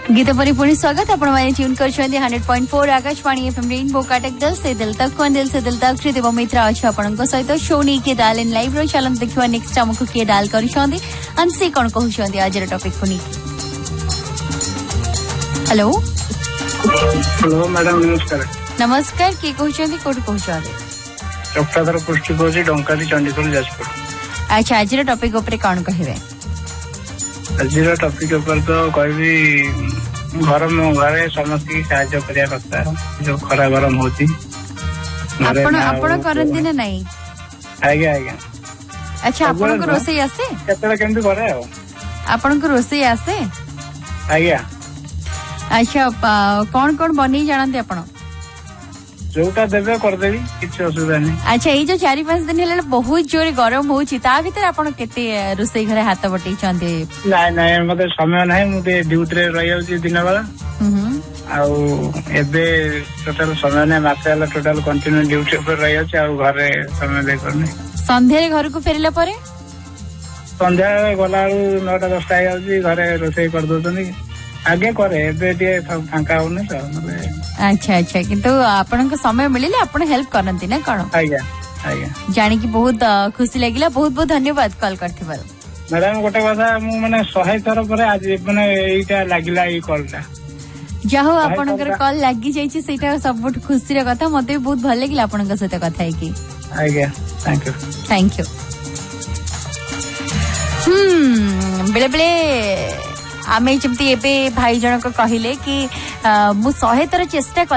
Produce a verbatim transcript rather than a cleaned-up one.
गीत पर पुणी स्वागत आपण माने tune करछन्ती hundred point four Akashvani FM rainbow काटक दिल से दिल तक कोन दिल से दिल तक श्री देव मित्र अछि आपण को सहित शोनी के डाल इन लाइव रो चलन देखिवा नेक्स्ट हमको के डाल करछन्ती अंसी कोन कहउछन्ती आज रे टॉपिक पुनी हेलो हेलो मैडम नमस्कार नमस्कार के कहउछन्ती कोड कहउछन्ती चक्राधर पुष्टि कोजी डंकाली चंडीगढ़ जाजपुर। अच्छा आज रे टॉपिक ऊपर कोन कहिबे आज टॉपिक ऊपर तो कहबी घर घरे समस्त की साहाय्य करिया कथा जो खरा गरम होती आपण आपण करंती ना नहीं आज्ञा आज्ञा। अच्छा आपण को रोसई आसे केतरा केंती करे हो आपण को रोसई आसे आज्ञा। अच्छा कौन कौन बनी जानते आपण जोटा देबे कर देबी किछ असुविधा नहीं। अच्छा ये जो चार पांच दिन हेले बहुत जोर गरम होची ता भीतर आपण केते रोसई घरे हाथ बटई चंदे नहीं नहीं मते समय नहीं मुते ड्यूटी रे रहि जाउची दिन बेला आउ एबे टोटल समय ने मासे वाला टोटल कंटिन्यू ड्यूटी पर रहि जाउची आ घरे समय दे करनी संध्या रे घर को फेरला परे संध्या गला नौ टा दस टा आ जाउची घरे रोसई कर दोतनी आगे करे एबे टे फांका होने तो अच्छा अच्छा किंतु आपन को समय मिलिले आपन हेल्प करनती ना कोन आज्ञा आज्ञा जानी कि बहुत खुशी लागिला बहुत बहुत धन्यवाद कॉल करथिबार। मैडम गोटे कथा मु माने सौ थर पर आज माने एटा लागिला ई कॉलटा जाहो आपनकर कॉल लागी जाईची सेटा सबट खुशी रे कथा मते बहुत भल लागिला आपनका सहित कथा है की आज्ञा थैंक यू थैंक यू। हम्म बेले बेले आमे जमती एबे भाई जनक कहिले कि मु सौ थर चेष्टा